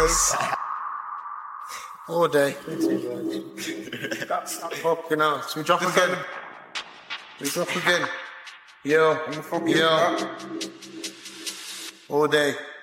boys. All day. Fucking hell. Should we drop again? Yo. All day.